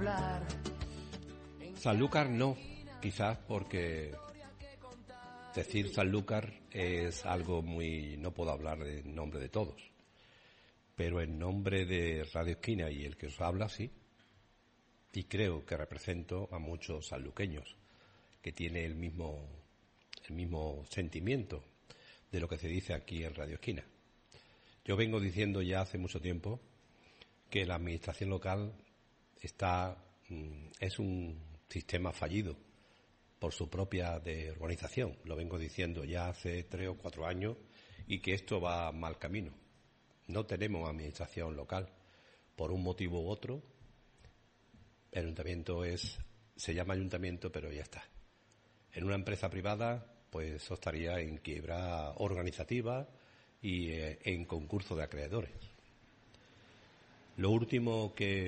Sanlúcar no, quizás porque decir Sanlúcar es algo muy... No puedo hablar en nombre de todos, pero en nombre de Radio Esquina y el que os habla, sí. Y creo que represento a muchos sanluqueños que tienen el mismo sentimiento de lo que se dice aquí en Radio Esquina. Yo vengo diciendo ya hace mucho tiempo que la administración local es un sistema fallido por su propia organización. Lo vengo diciendo ya hace 3 o 4 años y que esto va mal camino. No tenemos administración local por un motivo u otro. El ayuntamiento se llama ayuntamiento, pero ya está. En una empresa privada, pues eso estaría en quiebra organizativa y en concurso de acreedores. Lo último que